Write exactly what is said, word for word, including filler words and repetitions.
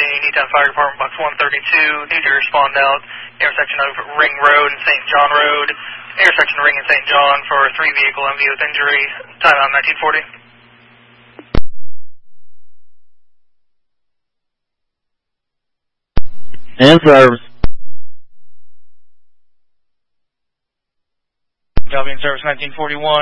Evening, Newtown Fire Department, box one thirty-two. Need to respond out. Intersection of Ring Road and Saint John Road. Intersection Ring and Saint John for three vehicle M V with injury. Time on nineteen forty. In service. Copy in service nineteen forty-one.